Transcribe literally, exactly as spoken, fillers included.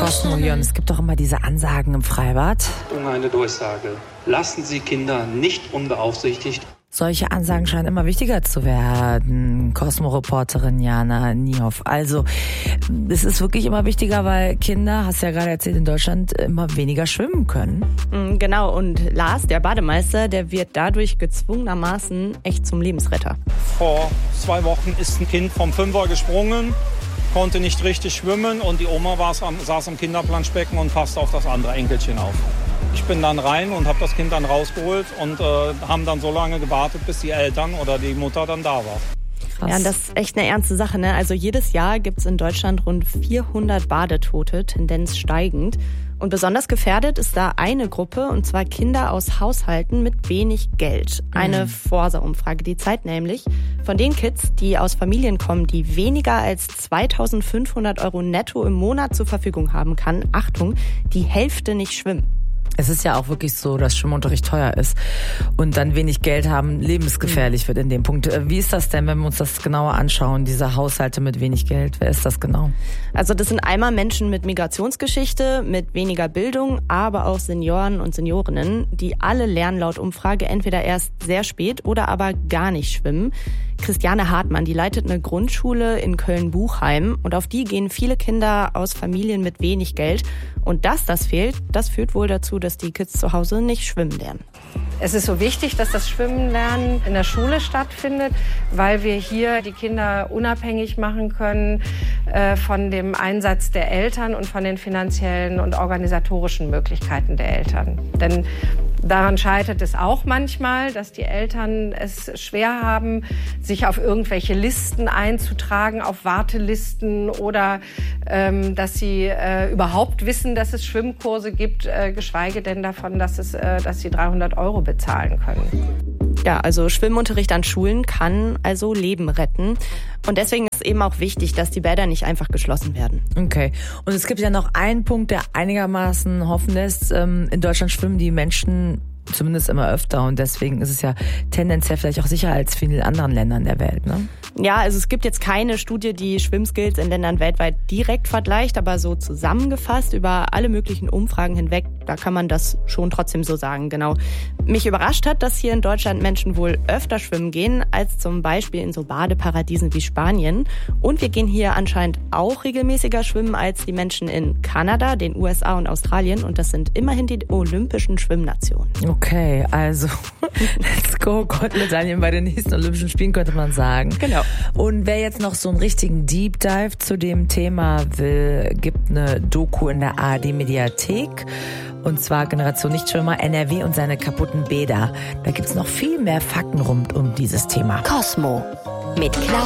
Cosmo, Jörn, es gibt doch immer diese Ansagen im Freibad. Eine Durchsage. Lassen Sie Kinder nicht unbeaufsichtigt. Solche Ansagen scheinen immer wichtiger zu werden. Cosmo-Reporterin Jana Niehoff. Also, es ist wirklich immer wichtiger, weil Kinder, hast du ja gerade erzählt, in Deutschland immer weniger schwimmen können. Genau, und Lars, der Bademeister, der wird dadurch gezwungenermaßen echt zum Lebensretter. Vor zwei Wochen ist ein Kind vom Fünfer gesprungen, konnte nicht richtig schwimmen und die Oma war, saß am Kinderplanschbecken und passte auf das andere Enkelchen auf. Ich bin dann rein und habe das Kind dann rausgeholt und äh, haben dann so lange gewartet, bis die Eltern oder die Mutter dann da war. Krass. Ja, das ist echt eine ernste Sache, ne? Also jedes Jahr gibt es in Deutschland rund vierhundert Badetote, Tendenz steigend. Und besonders gefährdet ist da eine Gruppe, und zwar Kinder aus Haushalten mit wenig Geld. Eine mhm. Forsa-Umfrage, die zeigt nämlich, von den Kids, die aus Familien kommen, die weniger als zweitausendfünfhundert Euro netto im Monat zur Verfügung haben kann, Achtung, die Hälfte nicht schwimmen. Es ist ja auch wirklich so, dass Schwimmunterricht teuer ist und dann wenig Geld haben, lebensgefährlich wird in dem Punkt. Wie ist das denn, wenn wir uns das genauer anschauen, diese Haushalte mit wenig Geld? Wer ist das genau? Also das sind einmal Menschen mit Migrationsgeschichte, mit weniger Bildung, aber auch Senioren und Seniorinnen, die alle lernen laut Umfrage entweder erst sehr spät oder aber gar nicht schwimmen. Christiane Hartmann, die leitet eine Grundschule in Köln-Buchheim und auf die gehen viele Kinder aus Familien mit wenig Geld. Und dass das fehlt, das führt wohl dazu, dass die Kids zu Hause nicht schwimmen lernen. Es ist so wichtig, dass das Schwimmenlernen in der Schule stattfindet, weil wir hier die Kinder unabhängig machen können äh, von dem Einsatz der Eltern und von den finanziellen und organisatorischen Möglichkeiten der Eltern. Denn daran scheitert es auch manchmal, dass die Eltern es schwer haben, sich auf irgendwelche Listen einzutragen, auf Wartelisten oder ähm, dass sie äh, überhaupt wissen, dass es Schwimmkurse gibt, äh, geschweige denn davon, dass, es, äh, dass sie dreihundert Euro bezahlen können. Ja, also Schwimmunterricht an Schulen kann also Leben retten. Und deswegen ist eben auch wichtig, dass die Bäder nicht einfach geschlossen werden. Okay. Und es gibt ja noch einen Punkt, der einigermaßen hoffen lässt. In Deutschland schwimmen die Menschen zumindest immer öfter und deswegen ist es ja tendenziell vielleicht auch sicherer als vielen anderen Ländern der Welt, ne? Ja, also es gibt jetzt keine Studie, die Schwimmskills in Ländern weltweit direkt vergleicht, aber so zusammengefasst über alle möglichen Umfragen hinweg, da kann man das schon trotzdem so sagen, genau. Mich überrascht hat, dass hier in Deutschland Menschen wohl öfter schwimmen gehen, als zum Beispiel in so Badeparadiesen wie Spanien. Und wir gehen hier anscheinend auch regelmäßiger schwimmen als die Menschen in Kanada, den U S A und Australien. Und das sind immerhin die olympischen Schwimmnationen. Okay, also let's go, Goldmedaillen bei den nächsten Olympischen Spielen, könnte man sagen. Genau. Und wer jetzt noch so einen richtigen Deep Dive zu dem Thema will, gibt eine Doku in der A R D-Mediathek. Und zwar Generation Nichtschwimmer, N R W und seine kaputten Bäder. Da gibt's noch viel mehr Fakten rund um dieses Thema. Cosmo mit Klaus